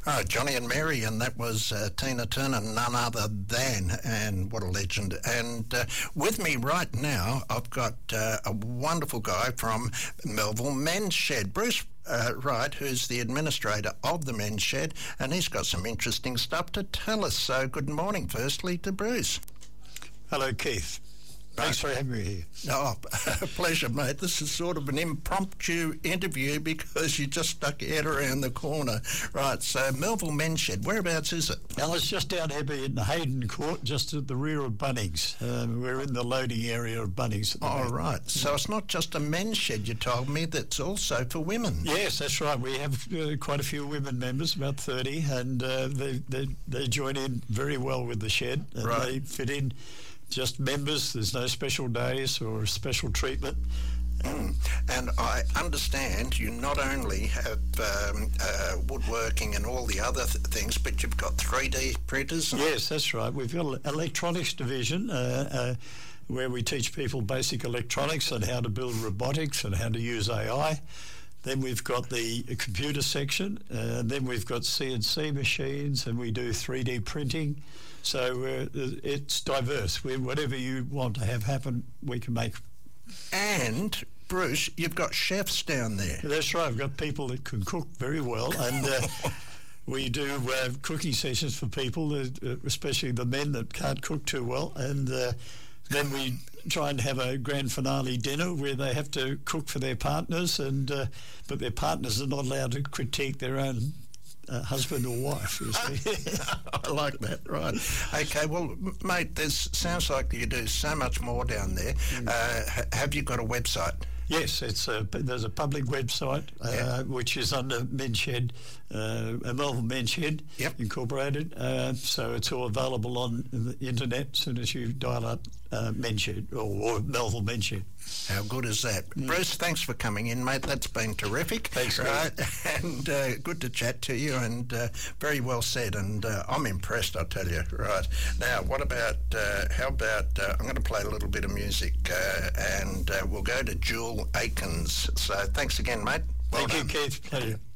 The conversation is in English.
Oh, Johnny and Mary, and that was Tina Turner, none other than, and what a legend. And with me right now, I've got a wonderful guy from Melville Men's Shed, Bruce Wright, who's the administrator of the Men's Shed, and he's got some interesting stuff to tell us. So good morning, firstly, to Bruce. Hello, Keith. Thanks for having me here. Oh, pleasure, mate. This is sort of an impromptu interview because you just stuck your head around the corner. Right, so Melville Men's Shed, whereabouts is it? Well, it's just down here in Hayden Court, just at the rear of Bunnings. We're in the loading area of Bunnings. Oh, right. So it's not just a men's shed, you told me, that's also for women. Yes, that's right. We have quite a few women members, about 30, and they join in very well with the shed. And right. They fit in. Just members, there's no special days or special treatment. And I understand you not only have woodworking and all the other things, but you've got 3D printers. Yes, that's right. We've got an electronics division where we teach people basic electronics and how to build robotics and how to use AI. Then we've got the computer section, then we've got CNC machines, and we do 3D printing. So it's diverse. Whatever you want to have happen, we can make. And, Bruce, you've got chefs down there. That's right. We've got people that can cook very well, and we do cooking sessions for people, especially the men that can't cook too well, and then we try and have a grand finale dinner where they have to cook for their partners, but their partners are not allowed to critique their own husband or wife, you see. I like that, right. Okay, well, mate, sounds like you do so much more down there. Have you got a website? Yes, there's a public website which is under Men's Shed, Melville Men's Shed Incorporated. So it's all available on the internet as soon as you dial up Men's Shed or Melville Men's Shed. How good is that? Bruce, thanks for coming in, mate. That's been terrific. Thanks, right? And good to chat to you, and very well said. And I'm impressed, I'll tell you. Right. Now, what about, how about, I'm going to play a little bit of music, and we'll go to Jewel Akins. So thanks again, mate. Thank you, Keith. Pleasure.